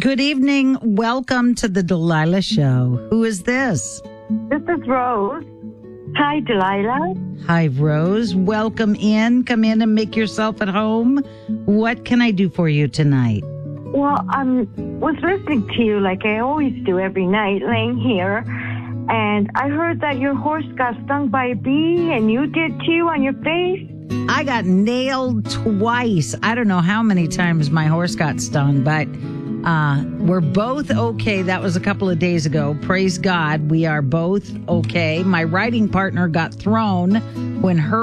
Good evening. Welcome to the Delilah Show. Who is this? This is Rose. Hi, Delilah. Hi, Rose. Welcome in. Come in and make yourself at home. What can I do for you tonight? Well, I was listening to you like I always do every night, laying here, and I heard that your horse got stung by a bee, and you did too on your face. I got nailed twice. I don't know how many times my horse got stung, but we're both okay. That was a couple of days ago. Praise God. We are both okay. My riding partner got thrown when her